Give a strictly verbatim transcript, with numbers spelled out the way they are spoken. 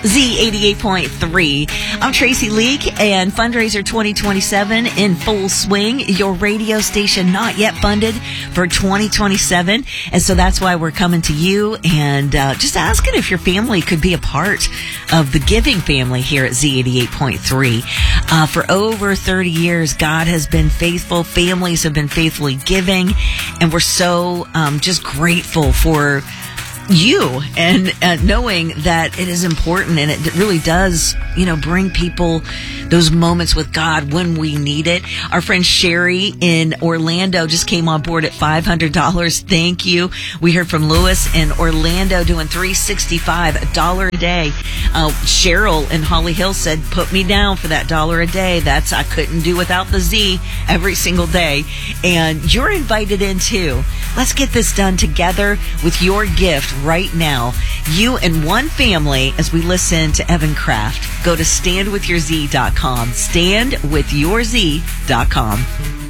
Z eighty-eight point three. I'm Tracy Leake, and Fundraiser twenty twenty-seven in full swing. Your radio station not yet funded for twenty twenty-seven. And so that's why we're coming to you and uh, just asking if your family could be a part of the giving family here at Z eighty-eight point three. Uh, for over thirty years, God has been faithful. Families have been faithfully giving. And we're so um, just grateful for you and uh, knowing that it is important, and it really does, you know, bring people those moments with God when we need it. Our friend Sherry in Orlando just came on board at five hundred dollars. Thank you. We heard from Lewis in Orlando doing three hundred sixty-five dollars, a dollar a day. Uh, Cheryl in Holly Hill said, put me down for that dollar a day. That's, I couldn't do without the Z every single day. And you're invited in too. Let's get this done together with your gift right now. You and one family as we listen to Evan Kraft. Go to stand with your z dot com. stand with your z dot com.